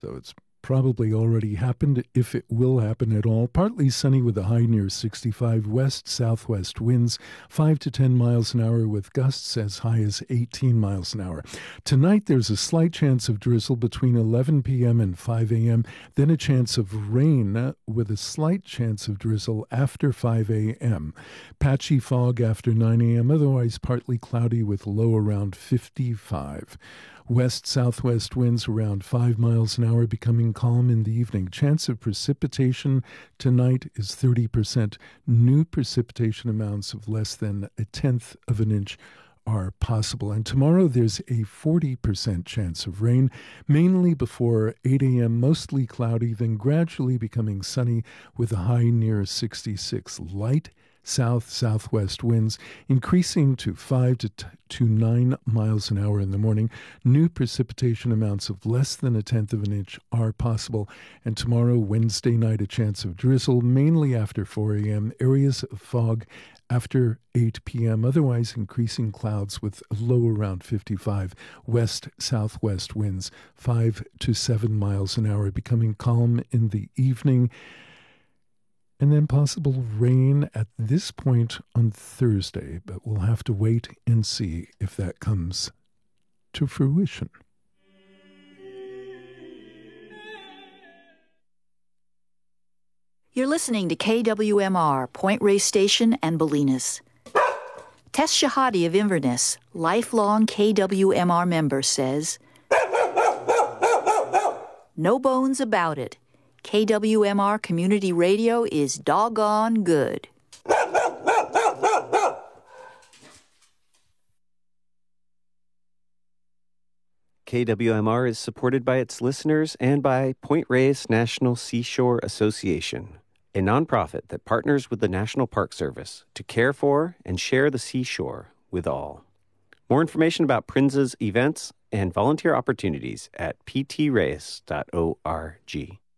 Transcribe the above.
So it's probably already happened, if it will happen at all. Partly sunny with a high near 65, west-southwest winds 5 to 10 miles an hour with gusts as high as 18 miles an hour. Tonight there's a slight chance of drizzle between 11 p.m. and 5 a.m., then a chance of rain with a slight chance of drizzle after 5 a.m. Patchy fog after 9 a.m., otherwise partly cloudy with low around 55. West-southwest winds around 5 miles an hour, becoming calm in the evening. Chance of precipitation tonight is 30%. New precipitation amounts of less than a tenth of an inch are possible. And tomorrow there's a 40% chance of rain, mainly before 8 a.m., mostly cloudy, then gradually becoming sunny with a high near 66. Light south-southwest winds increasing to 5 to 9 miles an hour in the morning. New precipitation amounts of less than a tenth of an inch are possible. And tomorrow, Wednesday night, a chance of drizzle, mainly after 4 a.m., areas of fog after 8 p.m., otherwise increasing clouds with a low around 55. West-southwest winds 5 to 7 miles an hour, becoming calm in the evening. And then possible rain at this point on Thursday, but we'll have to wait and see if that comes to fruition. You're listening to KWMR, Point Reyes Station and Bolinas. Tess Shahadi of Inverness, lifelong KWMR member, says, "No bones about it. KWMR Community Radio is doggone good." KWMR is supported by its listeners and by Point Reyes National Seashore Association, a nonprofit that partners with the National Park Service to care for and share the seashore with all. More information about PRINZA's events and volunteer opportunities at ptreyes.org.